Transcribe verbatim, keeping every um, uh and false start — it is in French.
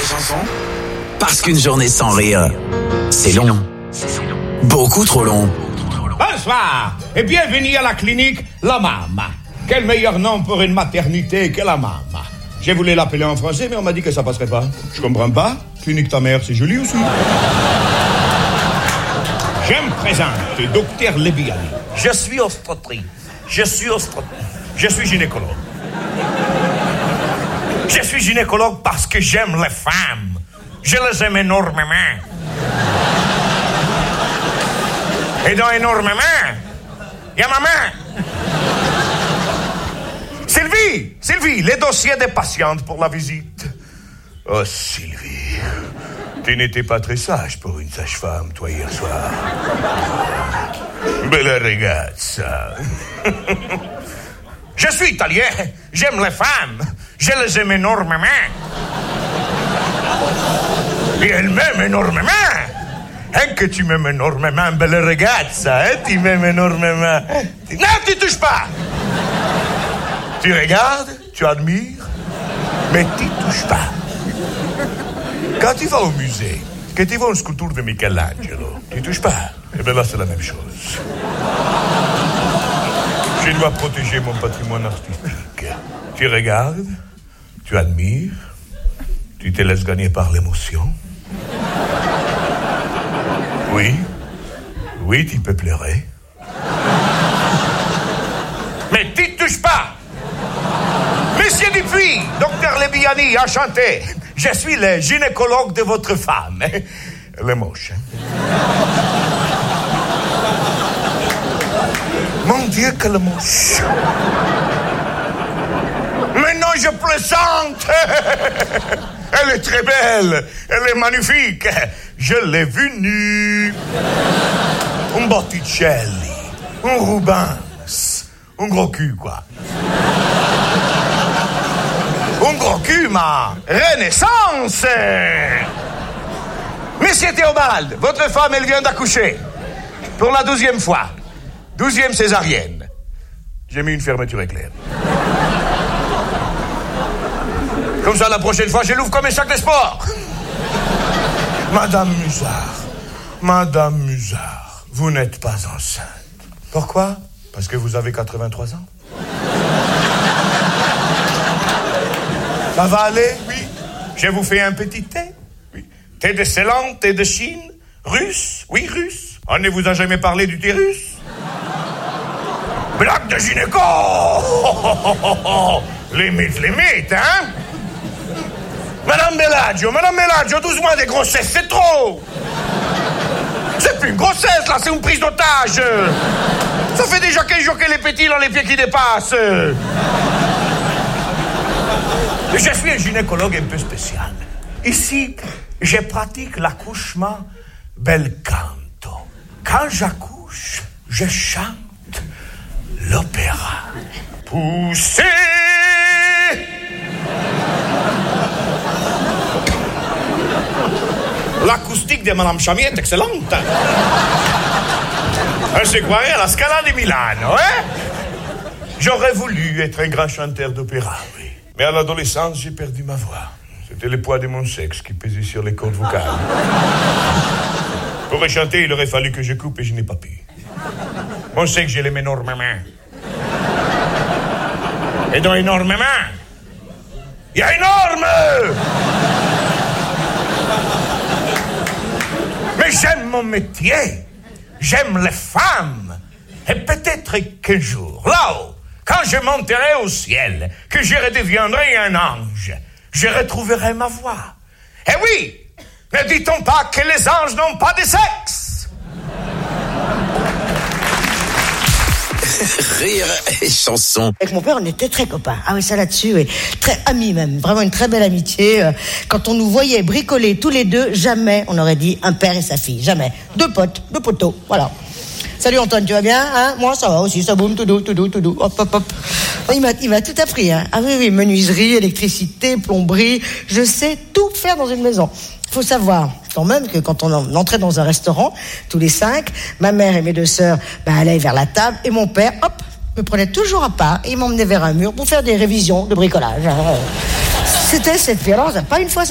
et Chanson. Parce qu'une journée sans rire, c'est long. Beaucoup trop long. Bonsoir et bienvenue à la clinique La Mama. Quel meilleur nom pour une maternité que La Mama. J'ai voulu l'appeler en français, mais on m'a dit que ça passerait pas. Je comprends pas. Clinique ta mère, c'est joli aussi. Je me présente, docteur Lebiani. Je suis obstétrique. Je suis obstétrique. Je suis gynécologue. Je suis gynécologue parce que j'aime les femmes. Je les aime énormément. Et dans énormément, il y a ma main. Sylvie, Sylvie, les dossiers des patientes pour la visite. Oh, Sylvie, tu n'étais pas très sage pour une sage-femme, toi, hier soir. Bella ragazza. Je suis italien, j'aime les femmes, je les aime énormément. Et elles m'aiment énormément. Hein, que tu m'aimes énormément, belle ragazza, hein, tu m'aimes énormément. Non, tu touches pas. Tu regardes, tu admires, mais tu touches pas. Quand tu vas au musée, que tu vois une sculpture de Michelangelo, tu touches pas. Et bien là, c'est la même chose. Je dois protéger mon patrimoine artistique. Tu regardes, tu admires, tu te laisses gagner par l'émotion. Oui, oui, tu peux pleurer. Mais tu ne touches pas. Monsieur Dupuis, docteur Lebiani, enchanté. Je suis le gynécologue de votre femme. Elle est moche, hein? Mon Dieu, quelle moche. Maintenant, je plaisante. Elle est très belle. Elle est magnifique. Je l'ai vue nue. Un Botticelli. Un Rubens. Un gros cul, quoi. Un gros cul, ma renaissance. Monsieur Théobald, votre femme, elle vient d'accoucher. Pour la douzième fois. Douzième césarienne. J'ai mis une fermeture éclair. Comme ça, la prochaine fois, je l'ouvre comme un sac de sport. Madame Musard, Madame Musard, vous n'êtes pas enceinte. Pourquoi? Parce que vous avez quatre-vingt-trois ans. Ça va aller? Oui. Je vous fais un petit thé? Oui. Thé de Ceylan, thé de Chine, russe? Oui, russe. On ne vous a jamais parlé d'utérus? Blague de gynéco! Limite, limite, hein? Madame Bellagio, Madame Bellagio, douze mois de grossesse, c'est trop! C'est plus une grossesse, là, c'est une prise d'otage! Ça fait déjà quinze jours que les petits ont les pieds qui dépassent! Je suis un gynécologue un peu spécial. Ici, je pratique l'accouchement bel canto. Quand j'accouche, je chante l'opéra. Poussez! L'acoustique de Madame Chamier est excellente. Elle se croirait à la Scala de Milano, hein? J'aurais voulu être un grand chanteur d'opéra, oui. Mais à l'adolescence, j'ai perdu ma voix. C'était le poids de mon sexe qui pesait sur les cordes vocales. Pour chanter, il aurait fallu que je coupe et je n'ai pas pu. Mon sexe, je l'aime énormément. Et dans énormément, il y a énorme! Mais j'aime mon métier. J'aime les femmes. Et peut-être qu'un jour, là-haut, quand je monterai au ciel, que je redeviendrai un ange, je retrouverai ma voix. Eh oui, ne dit-on pas que les anges n'ont pas de sexe? Rire et Chanson. Avec mon père, on était très copains. Ah oui, ça là-dessus, oui. Très amis même. Vraiment une très belle amitié. Quand on nous voyait bricoler tous les deux, jamais on aurait dit un père et sa fille. Jamais. Deux potes, deux poteaux. Voilà. Salut Antoine, tu vas bien, hein? Moi, ça va aussi, ça boum, tout doux, tout doux, tout doux. Hop, hop, hop. Il m'a, il m'a tout appris, hein. Ah oui, oui, menuiserie, électricité, plomberie. Je sais tout faire dans une maison. Faut savoir quand même que quand on entrait dans un restaurant, tous les cinq, ma mère et mes deux sœurs, bah, allaient vers la table et mon père, hop, me prenait toujours à part et il m'emmenait vers un mur pour faire des révisions de bricolage. C'était cette violence, pas une fois.